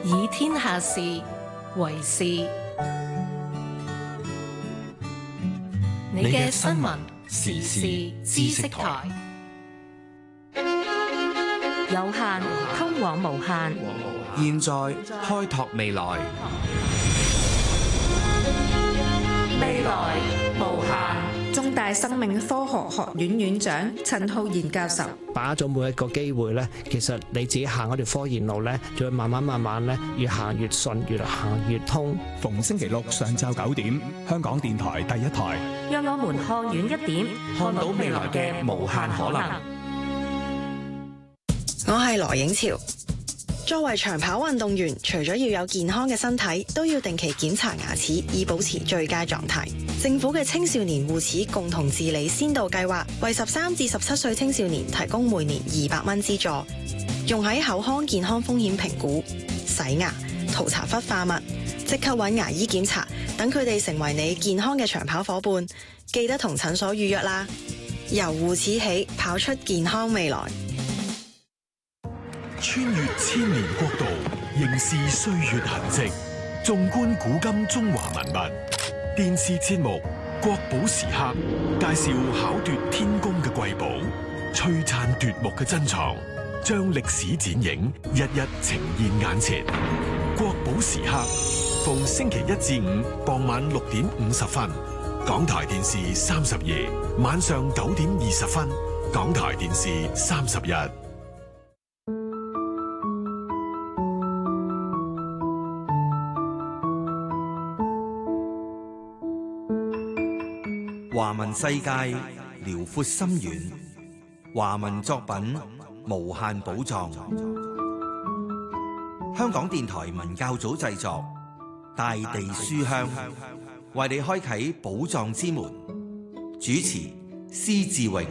以天下事為事。你嘅新聞時事知識台， 有限通往無限， 現在開拓未來， 未來無限。 中大生命科學學院院長陳浩然教授， 把握咗每一個機會咧，其實你自己行嗰條科研路咧，就會慢慢咧，越行越順，越行越通。 逢星期六上晝9點，香港電台第一台， 讓我們看遠一點， 看到未來嘅無限可能。 我係羅影潮。作為長跑運動員，除咗要有健康嘅身體，都要定期檢查牙齒，以保持最佳狀態。政府嘅青少年護齒共同治理先導計劃，為13至17歲青少年提供每年200蚊資助，用喺口腔健康風險評估、洗牙、塗搽氟化物，即刻揾牙醫檢查，等佢哋成為你健康嘅長跑夥伴。記得同診所預約啦。由護齒起，跑出健康未來。 穿越千年國度，凝視歲月痕跡，縱觀古今中華文物。電視節目《國寶時刻》介紹巧奪天工嘅瑰寶，璀璨奪目嘅珍藏，將歷史剪影日日呈現眼前。《國寶時刻》逢星期一至五傍晚6點50分，港台電視32；晚上9點20分，港台電視31。 華文世界遼闊深遠，華文作品無限寶藏。香港電台文教組製作，大地書香，為你開啟寶藏之門。主持施志榮。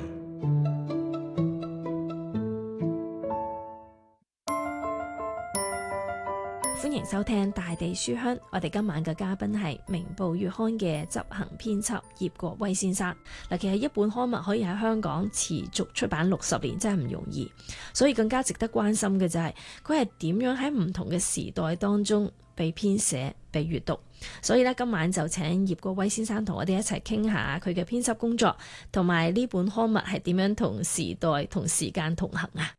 歡迎收聽大地書香，我哋今晚嘅嘉賓係明報月刊嘅執行編輯葉國威先生。嗱，其實一本刊物可以喺香港持續出版60年，真係唔容易，所以更加值得關心嘅就係佢係點樣喺唔同嘅時代當中被編寫、被閱讀。所以咧，今晚就請葉國威先生同我哋一齊傾下佢嘅編輯工作，同埋呢本刊物係點樣同時代、同時間同行啊！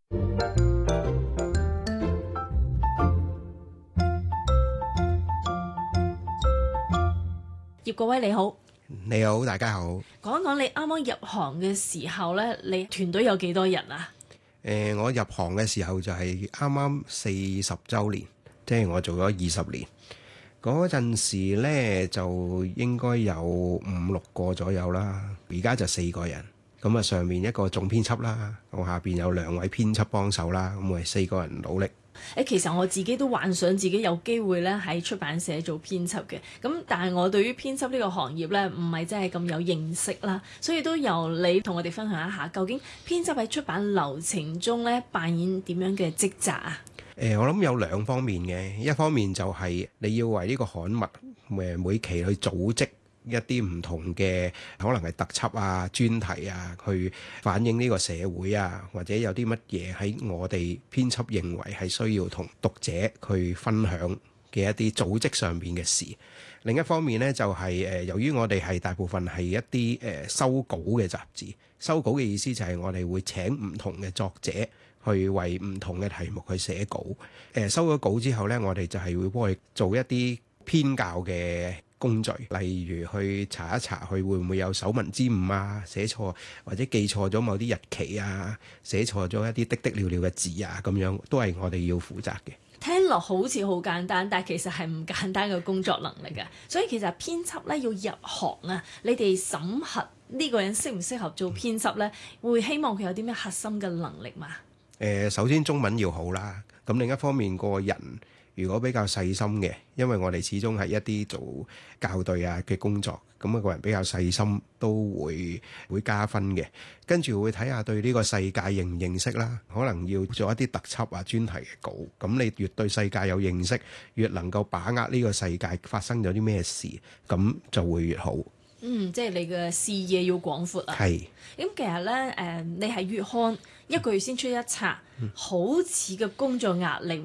葉國威你好。 你好，大家好。 講一講你啱啱入行嘅時候呢，你團隊有幾多人啊？ 我入行嘅時候就係啱啱40週年，即係我做咗20年。嗰陣時呢，就應該有5-6個左右啦。而家就4個人，咁啊上面一個總編輯啦，我下邊有2位編輯幫手啦，咁我哋4個人努力。 其實我自己都幻想自己有機會咧喺出版社做編輯嘅，咁但係我對於編輯呢個行業咧唔係真係咁有認識啦，所以都由你同我哋分享一下，究竟編輯喺出版流程中咧扮演點樣嘅職責啊？ 我諗有2方面嘅，一方面就係你要為呢個刊物每期去組織一啲唔同嘅可能係特輯啊、專題啊，去反映呢個社會啊，或者有啲乜嘢喺我哋編輯認為係需要同讀者去分享嘅一啲組織上面嘅事。另一方面呢，就係由於我哋係大部分係一啲收稿嘅雜誌，收稿嘅意思就係我哋會請唔同嘅作者去為唔同嘅題目去寫稿。收咗稿之後呢，我哋就係會幫佢做一啲編校嘅工序，例如去查一查佢會唔會有手民之誤啊，寫錯或者記錯咗某啲日期啊，寫錯咗一啲的了了嘅字啊，咁樣都係我哋要負責嘅。 聽落好似好簡單，但係其實係唔簡單嘅工作能力嘅。所以其實編輯咧要入行啊，你哋審核呢個人適唔適合做編輯咧，會希望佢有啲咩核心嘅能力嘛？ 首先中文要好啦，咁另一方面個人如果比較細心嘅，因為我哋始終係一啲做校對啊嘅工作，咁個人比較細心都會加分嘅。跟住會睇下對呢個世界認唔認識啦，可能要做一啲特輯啊專題嘅稿。咁你越對世界有認識，越能夠把握呢個世界發生咗啲咩事，咁就會越好。 即係你嘅視野要廣闊啊。係。咁其實咧，你係月刊一個月先出一冊，好似嘅工作壓力